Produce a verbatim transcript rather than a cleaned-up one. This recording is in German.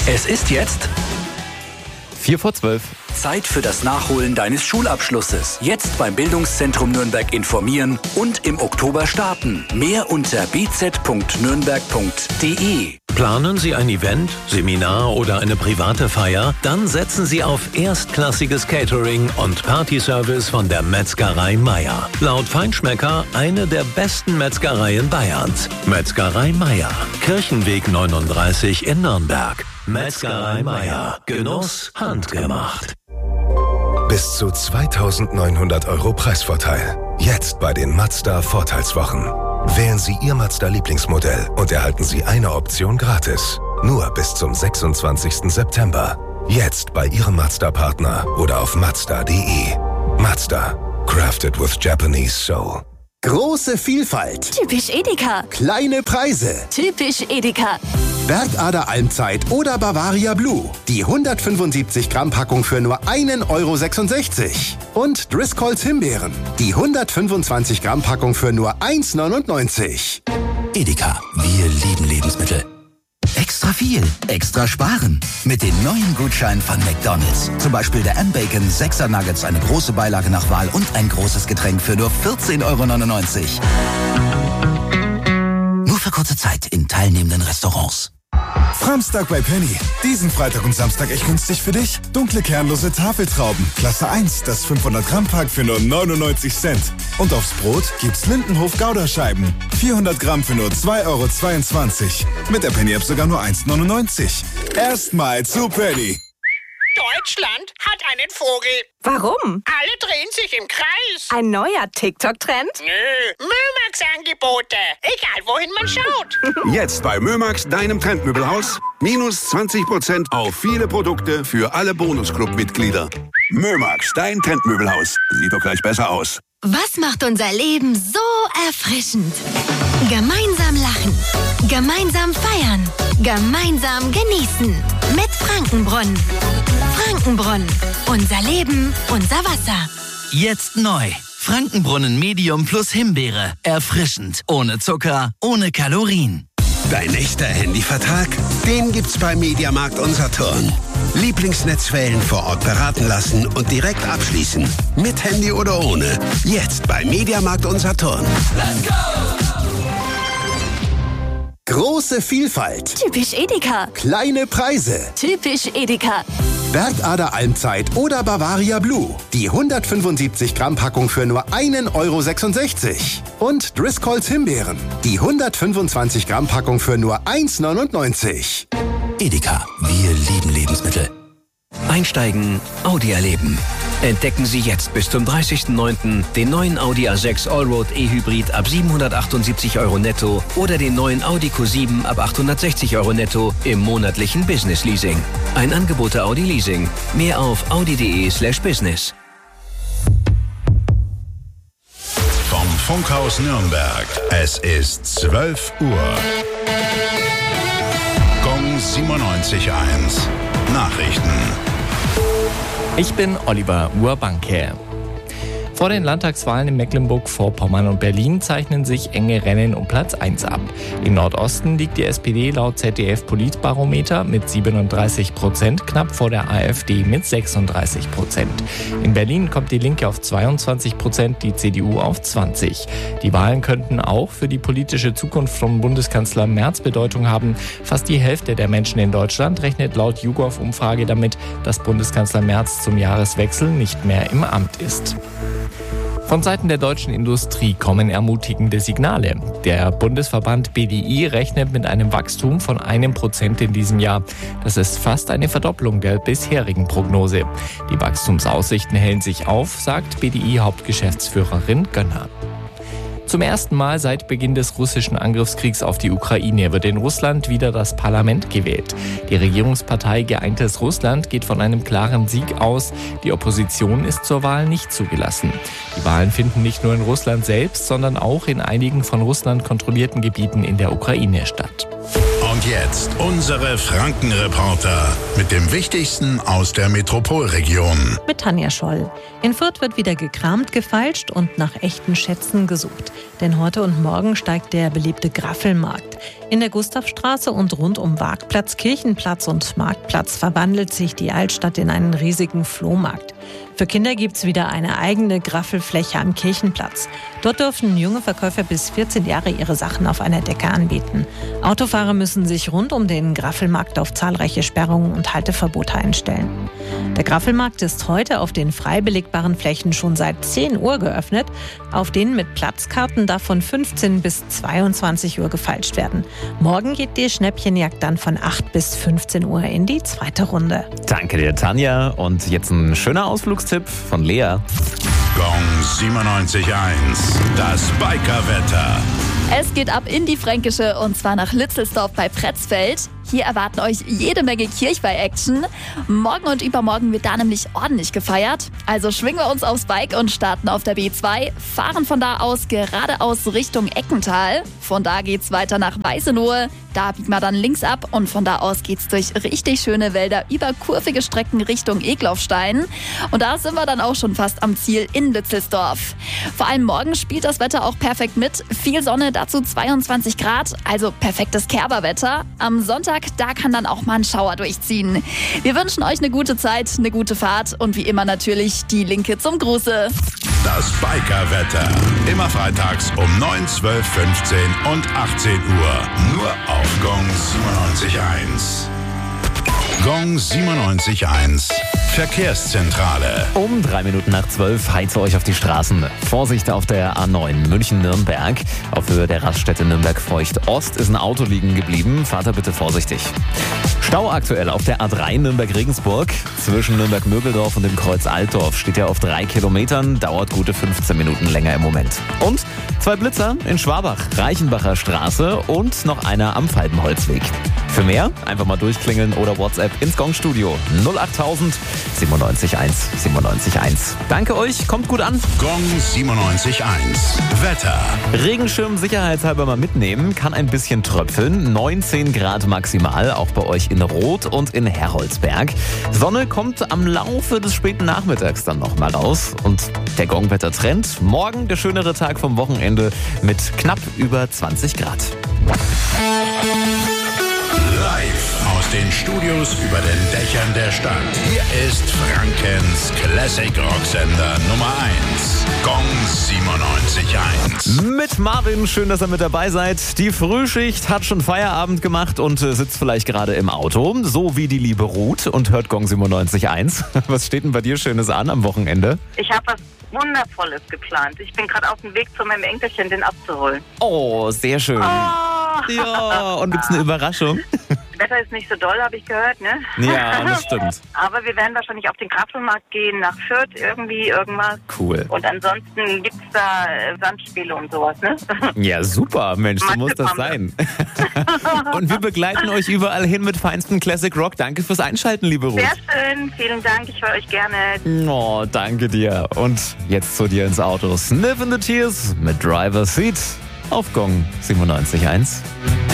Es ist jetzt vier vor zwölf. Zeit für das Nachholen deines Schulabschlusses. Jetzt beim Bildungszentrum Nürnberg informieren und im Oktober starten. Mehr unter b z punkt nürnberg punkt d e. Planen Sie ein Event, Seminar oder eine private Feier? Dann setzen Sie auf erstklassiges Catering und Partyservice von der Metzgerei Meier. Laut Feinschmecker eine der besten Metzgereien Bayerns. Metzgerei Meier, Kirchenweg neununddreißig in Nürnberg. Metzgerei Meier, Genuss handgemacht. Bis zu zweitausendneunhundert Euro Preisvorteil. Jetzt bei den Mazda Vorteilswochen. Wählen Sie Ihr Mazda-Lieblingsmodell und erhalten Sie eine Option gratis. Nur bis zum sechsundzwanzigsten September. Jetzt bei Ihrem Mazda-Partner oder auf mazda punkt d e. Mazda. Crafted with Japanese soul. Große Vielfalt. Typisch Edeka. Kleine Preise. Typisch Edeka. Bergader Almzeit oder Bavaria Blue. Die hundertfünfundsiebzig Gramm Packung für nur einen Euro sechsundsechzig. Und Driscolls Himbeeren. Die hundertfünfundzwanzig Gramm Packung für nur eins neunundneunzig. Edeka, wir lieben Lebensmittel. Extra viel, extra sparen. Mit den neuen Gutscheinen von McDonald's. Zum Beispiel der M-Bacon sechser Nuggets, eine große Beilage nach Wahl und ein großes Getränk für nur vierzehn Euro neunundneunzig. Nur für kurze Zeit in teilnehmenden Restaurants. Framstag bei Penny. Diesen Freitag und Samstag echt günstig für dich. Dunkle kernlose Tafeltrauben. Klasse eins, das fünfhundert Gramm Pack für nur neunundneunzig Cent. Und aufs Brot gibt's Lindenhof Gouda-Scheiben. vierhundert Gramm für nur zwei Euro zweiundzwanzig. Mit der Penny-App sogar nur eins neunundneunzig. Erstmal zu Penny. Deutschland hat einen Vogel. Warum? Alle drehen sich im Kreis. Ein neuer TikTok-Trend? Nö, Mömax-Angebote. Egal, wohin man schaut. Jetzt bei Mömax, deinem Trendmöbelhaus. Minus zwanzig Prozent auf viele Produkte für alle Bonusclub-Mitglieder. Mömax, dein Trendmöbelhaus. Sieht doch gleich besser aus. Was macht unser Leben so erfrischend? Gemeinsam lachen. Gemeinsam feiern. Gemeinsam genießen. Mit Frankenbrunnen. Frankenbrunnen. Unser Leben, unser Wasser. Jetzt neu. Frankenbrunnen Medium plus Himbeere. Erfrischend. Ohne Zucker, ohne Kalorien. Dein echter Handyvertrag? Den gibt's bei Mediamarkt Unsaturn. Lieblingsnetzwellen vor Ort beraten lassen und direkt abschließen. Mit Handy oder ohne. Jetzt bei Mediamarkt Unsaturn. Let's go! Große Vielfalt. Typisch Edeka. Kleine Preise. Typisch Edeka. Bergader Almzeit oder Bavaria Blue. Die hundertfünfundsiebzig Gramm Packung für nur einen Euro sechsundsechzig. Und Driscolls Himbeeren. Die hundertfünfundzwanzig Gramm Packung für nur eins neunundneunzig. Edeka, wir lieben Lebensmittel. Einsteigen, Audi erleben. Entdecken Sie jetzt bis zum dreißigsten neunten den neuen Audi A sechs Allroad E-Hybrid ab siebenhundertachtundsiebzig Euro netto oder den neuen Audi Q sieben ab achthundertsechzig Euro netto im monatlichen Business Leasing. Ein Angebot der Audi Leasing. Mehr auf audi punkt de slash business. Vom Funkhaus Nürnberg. Es ist zwölf Uhr. Gong siebenundneunzig Komma eins. Nachrichten. Ich bin Oliver Urbanke. Vor den Landtagswahlen in Mecklenburg-Vorpommern und Berlin zeichnen sich enge Rennen um Platz eins ab. Im Nordosten liegt die S P D laut Z D F-Politbarometer mit siebenunddreißig Prozent knapp vor der A f D mit sechsunddreißig Prozent. In Berlin kommt die Linke auf zweiundzwanzig Prozent, die C D U auf zwanzig. Die Wahlen könnten auch für die politische Zukunft von Bundeskanzler Merz Bedeutung haben. Fast die Hälfte der Menschen in Deutschland rechnet laut YouGov-Umfrage damit, dass Bundeskanzler Merz zum Jahreswechsel nicht mehr im Amt ist. Von Seiten der deutschen Industrie kommen ermutigende Signale. Der Bundesverband B D I rechnet mit einem Wachstum von einem Prozent in diesem Jahr. Das ist fast eine Verdopplung der bisherigen Prognose. Die Wachstumsaussichten hellen sich auf, sagt B D I-Hauptgeschäftsführerin Gönner. Zum ersten Mal seit Beginn des russischen Angriffskriegs auf die Ukraine wird in Russland wieder das Parlament gewählt. Die Regierungspartei Geeintes Russland geht von einem klaren Sieg aus. Die Opposition ist zur Wahl nicht zugelassen. Die Wahlen finden nicht nur in Russland selbst, sondern auch in einigen von Russland kontrollierten Gebieten in der Ukraine statt. Und jetzt unsere Frankenreporter mit dem Wichtigsten aus der Metropolregion. Mit Tanja Scholl. In Fürth wird wieder gekramt, gefeilscht und nach echten Schätzen gesucht. Denn heute und morgen steigt der beliebte Graffelmarkt. In der Gustavstraße und rund um Waagplatz, Kirchenplatz und Marktplatz verwandelt sich die Altstadt in einen riesigen Flohmarkt. Für Kinder gibt's wieder eine eigene Graffelfläche am Kirchenplatz. Dort dürfen junge Verkäufer bis vierzehn Jahre ihre Sachen auf einer Decke anbieten. Autofahrer müssen sich rund um den Graffelmarkt auf zahlreiche Sperrungen und Halteverbote einstellen. Der Graffelmarkt ist heute auf den frei belegbaren Flächen schon seit zehn Uhr geöffnet. Auf denen mit Platzkarten darf von fünfzehn bis zweiundzwanzig Uhr gefeilscht werden. Morgen geht die Schnäppchenjagd dann von acht bis fünfzehn Uhr in die zweite Runde. Danke dir, Tanja. Und jetzt ein schöner Ausflugstipp von Lea. Gong siebenundneunzig Komma eins, das Bikerwetter. Es geht ab in die Fränkische und zwar nach Lützelsdorf bei Pretzfeld. Hier erwarten euch jede Menge Kirchweih-Action. Morgen und übermorgen wird da nämlich ordentlich gefeiert. Also schwingen wir uns aufs Bike und starten auf der B zwei, fahren von da aus geradeaus Richtung Eckental. Von da geht's weiter nach Weißenohe. Da biegen wir dann links ab und von da aus geht's durch richtig schöne Wälder über kurvige Strecken Richtung Eglaufstein. Und da sind wir dann auch schon fast am Ziel in Lützelsdorf. Vor allem morgen spielt das Wetter auch perfekt mit. Viel Sonne, dazu zweiundzwanzig Grad, also perfektes Kerberwetter. Am Sonntag, da kann dann auch mal ein Schauer durchziehen. Wir wünschen euch eine gute Zeit, eine gute Fahrt und wie immer natürlich die Linke zum Gruße. Das Bikerwetter. Immer freitags um neun, zwölf, fünfzehn und achtzehn Uhr. Nur auf Gong siebenundneunzig Komma eins. Gong siebenundneunzig Komma eins. Verkehrszentrale. Um drei Minuten nach zwölf heize euch auf die Straßen. Vorsicht auf der A neun München-Nürnberg. Auf Höhe der Raststätte Nürnberg-Feucht-Ost ist ein Auto liegen geblieben. Fahrt da bitte vorsichtig. Stau aktuell auf der A drei Nürnberg-Regensburg. Zwischen Nürnberg-Mögeldorf und dem Kreuz Altdorf steht er auf drei Kilometern. Dauert gute fünfzehn Minuten länger im Moment. Und zwei Blitzer in Schwabach, Reichenbacher Straße und noch einer am Falbenholzweg. Für mehr einfach mal durchklingeln oder WhatsApp ins Gong-Studio null achttausend siebenundneunzig eins siebenundneunzig eins. Danke euch, kommt gut an. Gong siebenundneunzig Komma eins. Wetter. Regenschirm sicherheitshalber mal mitnehmen, kann ein bisschen tröpfeln. neunzehn Grad maximal, auch bei euch in Roth und in Heroldsberg. Sonne kommt am Laufe des späten Nachmittags dann noch mal raus. Und der Gong-Wetter-Trend. Morgen der schönere Tag vom Wochenende mit knapp über zwanzig Grad. Live aus den Studios über den Dächern der Stadt. Hier ist Frankens Classic Rocksender Nummer eins. Gong siebenundneunzig Komma eins. Mit Marvin, schön, dass ihr mit dabei seid. Die Frühschicht hat schon Feierabend gemacht und äh, sitzt vielleicht gerade im Auto, so wie die liebe Ruth und hört Gong siebenundneunzig Komma eins. Was steht denn bei dir Schönes an am Wochenende? Ich habe was Wundervolles geplant. Ich bin gerade auf dem Weg zu meinem Enkelchen, den abzuholen. Oh, sehr schön. Oh. Ja, und gibt's eine Überraschung? Das Wetter ist nicht so doll, habe ich gehört, ne? Ja, das stimmt. Aber wir werden wahrscheinlich auf den Graffelmarkt gehen, nach Fürth, irgendwie, irgendwas. Cool. Und ansonsten gibt's da äh, Sandspiele und sowas, ne? Ja, super, Mensch, so muss das sein. Und wir begleiten euch überall hin mit feinstem Classic Rock. Danke fürs Einschalten, liebe Ruth. Sehr schön, vielen Dank, ich höre euch gerne. Oh, danke dir. Und jetzt zu dir ins Auto. Sniff in the Tears mit Driver's Seat auf Gong siebenundneunzig Komma eins.